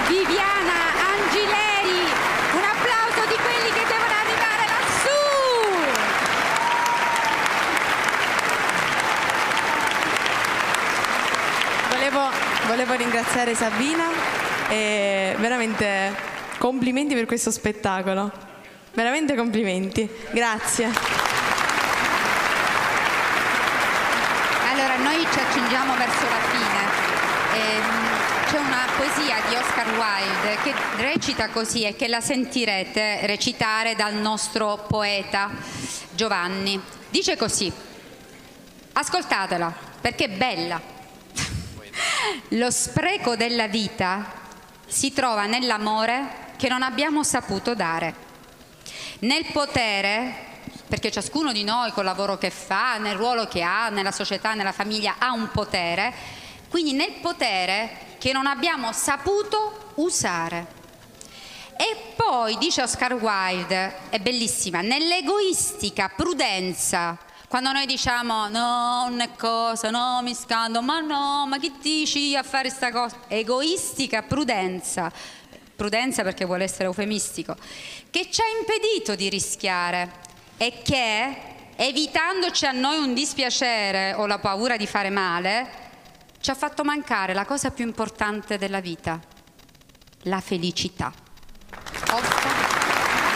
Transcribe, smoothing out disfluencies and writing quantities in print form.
Viviana Angileri. Un applauso di quelli che devono arrivare lassù. Volevo ringraziare Sabina e veramente complimenti per questo spettacolo. Veramente complimenti. Grazie. Allora, noi ci accingiamo verso la fine. C'è una poesia di Oscar Wilde che recita così e che la sentirete recitare dal nostro poeta Giovanni. Dice così: ascoltatela perché è bella. Lo spreco della vita si trova nell'amore che non abbiamo saputo dare, nel potere, perché ciascuno di noi col lavoro che fa, nel ruolo che ha, nella società, nella famiglia, ha un potere, quindi nel potere che non abbiamo saputo usare. E poi, dice Oscar Wilde, è bellissima, nell'egoistica prudenza, quando noi diciamo no, non è cosa, no, mi scando, ma no, ma chi dici a fare sta cosa? Egoistica prudenza, prudenza perché vuole essere eufemistico, che ci ha impedito di rischiare e che, evitandoci a noi un dispiacere o la paura di fare male, ci ha fatto mancare la cosa più importante della vita, la felicità.